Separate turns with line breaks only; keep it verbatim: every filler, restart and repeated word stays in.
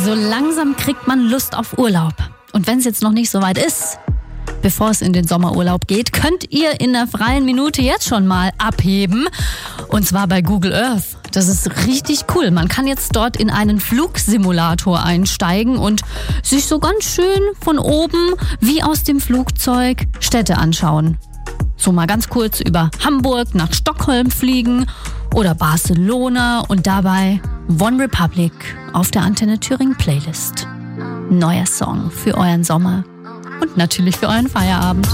So langsam kriegt man Lust auf Urlaub. Und wenn es jetzt noch nicht so weit ist, bevor es in den Sommerurlaub geht, könnt ihr in der freien Minute jetzt schon mal abheben. Und zwar bei Google Earth. Das ist richtig cool. Man kann jetzt dort in einen Flugsimulator einsteigen und sich so ganz schön von oben wie aus dem Flugzeug Städte anschauen. So mal ganz kurz über Hamburg nach Stockholm fliegen oder Barcelona und dabei One Republic auf der Antenne Thüringen Playlist. Neuer Song für euren Sommer und natürlich für euren Feierabend.